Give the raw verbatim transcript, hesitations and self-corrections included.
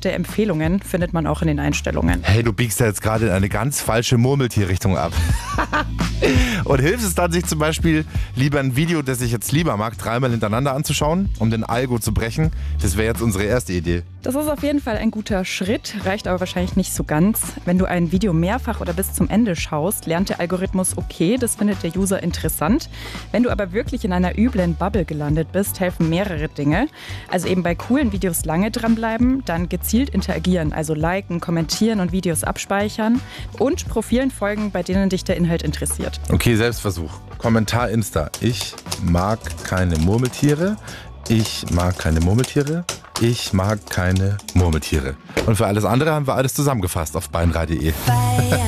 versteckte Empfehlungen findet man auch in den Einstellungen. Hey, du biegst ja jetzt gerade in eine ganz falsche Murmeltierrichtung ab. Und hilft es dann, sich zum Beispiel lieber ein Video, das ich jetzt lieber mag, dreimal hintereinander anzuschauen, um den Algo zu brechen? Das wäre jetzt unsere erste Idee. Das ist auf jeden Fall ein guter Schritt, reicht aber wahrscheinlich nicht so ganz. Wenn du ein Video mehrfach oder bis zum Ende schaust, lernt der Algorithmus, okay, das findet der User interessant. Wenn du aber wirklich in einer üblen Bubble gelandet bist, helfen mehrere Dinge. Also eben bei coolen Videos lange dranbleiben, dann gezielt interagieren, also liken, kommentieren und Videos abspeichern und Profilen folgen, bei denen dich der Inhalt interessiert. Okay, Selbstversuch. Kommentar Insta. Ich mag keine Murmeltiere. Ich mag keine Murmeltiere. Ich mag keine Murmeltiere. Und für alles andere haben wir alles zusammengefasst auf beinrad punkt de.